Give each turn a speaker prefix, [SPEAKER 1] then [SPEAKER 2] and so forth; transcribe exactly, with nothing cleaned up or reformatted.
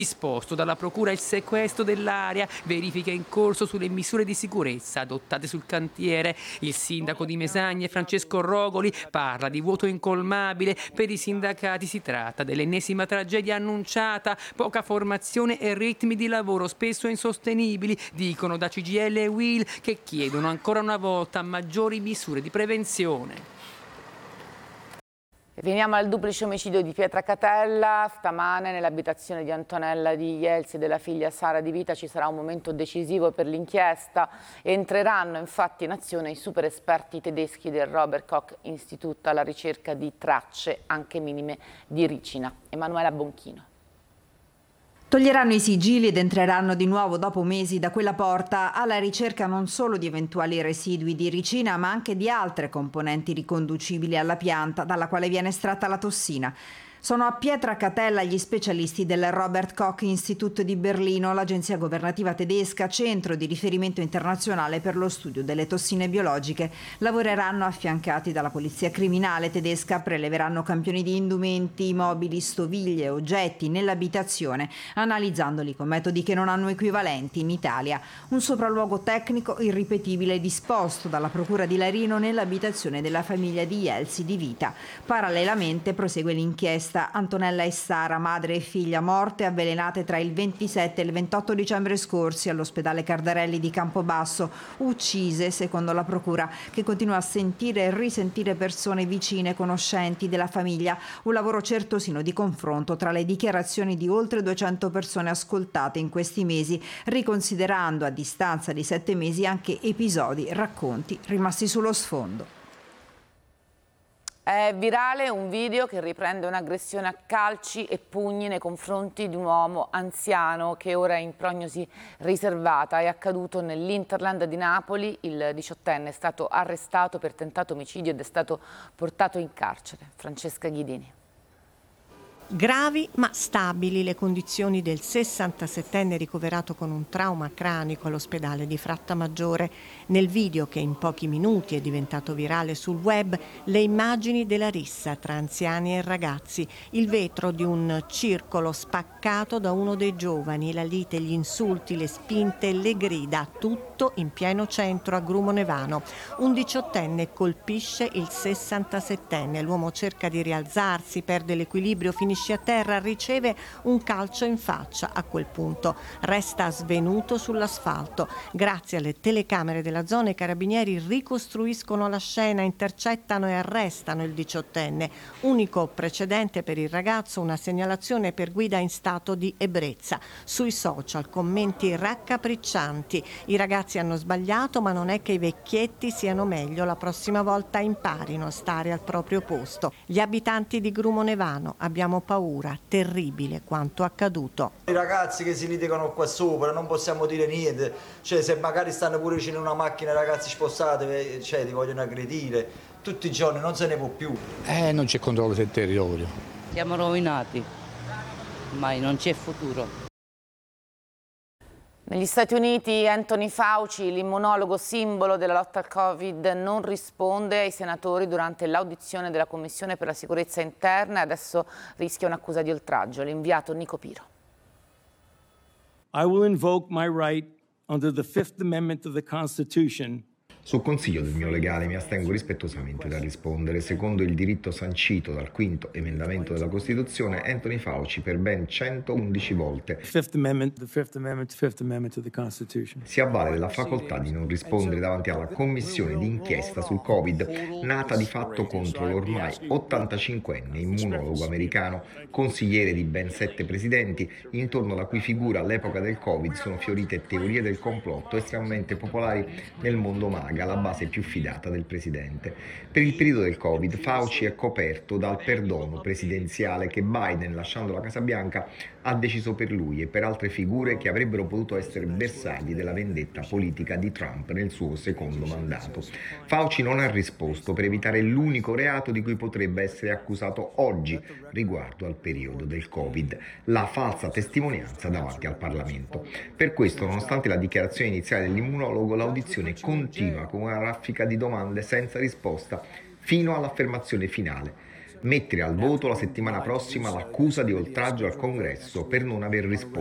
[SPEAKER 1] Disposto dalla procura il sequestro dell'area, verifiche in corso sulle misure di sicurezza adottate sul cantiere. Il sindaco di Mesagne, Francesco Rogoli, parla di vuoto incolmabile. Per i sindacati si tratta dell'ennesima tragedia annunciata, poca formazione e ritmi di lavoro spesso insostenibili, dicono da C G I L e U I L, che chiedono ancora una volta maggiori misure di prevenzione.
[SPEAKER 2] Veniamo al duplice omicidio di Pietracatella. Stamane nell'abitazione di Antonella Di Jelzi e della figlia Sara Di Vita ci sarà un momento decisivo per l'inchiesta. Entreranno infatti in azione i super esperti tedeschi del Robert Koch Institute alla ricerca di tracce, anche minime, di ricina. Emanuela Bonchino.
[SPEAKER 3] Toglieranno i sigilli ed entreranno di nuovo dopo mesi da quella porta alla ricerca non solo di eventuali residui di ricina, ma anche di altre componenti riconducibili alla pianta dalla quale viene estratta la tossina. Sono a Pietracatella gli specialisti del Robert Koch Institute di Berlino, l'agenzia governativa tedesca, centro di riferimento internazionale per lo studio delle tossine biologiche. Lavoreranno affiancati dalla polizia criminale tedesca, preleveranno campioni di indumenti, mobili, stoviglie, oggetti nell'abitazione, analizzandoli con metodi che non hanno equivalenti in Italia. Un sopralluogo tecnico irripetibile disposto dalla procura di Larino nell'abitazione della famiglia di Jelzi Di Vita. Parallelamente prosegue l'inchiesta. Antonella e Sara, madre e figlia, morte avvelenate tra il ventisette e il ventotto dicembre scorsi all'ospedale Cardarelli di Campobasso, uccise secondo la procura, che continua a sentire e risentire persone vicine, conoscenti della famiglia. Un lavoro certosino di confronto tra le dichiarazioni di oltre duecento persone ascoltate in questi mesi, riconsiderando a distanza di sette mesi anche episodi, racconti rimasti sullo sfondo.
[SPEAKER 2] È virale un video che riprende un'aggressione a calci e pugni nei confronti di un uomo anziano che ora è in prognosi riservata. È accaduto nell'Interland di Napoli. Il diciottenne è stato arrestato per tentato omicidio ed è stato portato in carcere. Francesca Ghidini.
[SPEAKER 4] Gravi ma stabili le condizioni del sessantasettenne ricoverato con un trauma cranico all'ospedale di Frattamaggiore. Nel video, che in pochi minuti è diventato virale sul web, le immagini della rissa tra anziani e ragazzi, il vetro di un circolo spaccato da uno dei giovani, la lite, gli insulti, le spinte, le grida, tutto in pieno centro a Grumo Nevano. Un diciottenne colpisce il sessantasettenne, l'uomo cerca di rialzarsi, perde l'equilibrio, finisce a terra, riceve un calcio in faccia. A quel punto resta svenuto sull'asfalto. Grazie alle telecamere della zona i carabinieri ricostruiscono la scena, intercettano e arrestano il diciottenne. Unico precedente per il ragazzo, una segnalazione per guida in stato di ebbrezza. Sui social commenti raccapriccianti. I ragazzi hanno sbagliato, ma non è che i vecchietti siano meglio, la prossima volta imparino a stare al proprio posto. Gli abitanti di Grumo Nevano: abbiamo paura, terribile quanto accaduto.
[SPEAKER 5] I ragazzi che si litigano qua sopra, non possiamo dire niente, cioè se magari stanno pure vicino a una macchina, ragazzi spostate, cioè ti vogliono aggredire, tutti i giorni non se ne può più.
[SPEAKER 6] Eh, non c'è controllo del territorio.
[SPEAKER 7] Siamo rovinati, ormai non c'è futuro.
[SPEAKER 2] Negli Stati Uniti Anthony Fauci, l'immunologo simbolo della lotta al Covid, non risponde ai senatori durante l'audizione della Commissione per la sicurezza interna e adesso rischia un'accusa di oltraggio. L'inviato Nico Piro.
[SPEAKER 8] I will invoke my right under the Fifth Amendment of the Constitution.
[SPEAKER 9] Su consiglio del mio legale mi astengo rispettosamente dal rispondere. Secondo il diritto sancito dal quinto emendamento della Costituzione, Anthony Fauci per ben centoundici volte
[SPEAKER 8] Fifth Amendment, the Fifth Amendment, Fifth Amendment of the Constitution.
[SPEAKER 9] si avvale della facoltà di non rispondere davanti alla commissione di inchiesta sul Covid, nata di fatto contro l'ormai ottantacinquenne immunologo americano, consigliere di ben sette presidenti, intorno alla cui figura all'epoca del Covid sono fiorite teorie del complotto estremamente popolari nel mondo mago, la base più fidata del presidente. Per il periodo del Covid, Fauci è coperto dal perdono presidenziale che Biden, lasciando la Casa Bianca, ha deciso per lui e per altre figure che avrebbero potuto essere bersagli della vendetta politica di Trump nel suo secondo mandato. Fauci non ha risposto per evitare l'unico reato di cui potrebbe essere accusato oggi riguardo al periodo del Covid, la falsa testimonianza davanti al Parlamento. Per questo, nonostante la dichiarazione iniziale dell'immunologo, l'audizione continua con una raffica di domande senza risposta fino all'affermazione finale. mettere al voto la settimana prossima l'accusa di oltraggio al Congresso per non aver risposto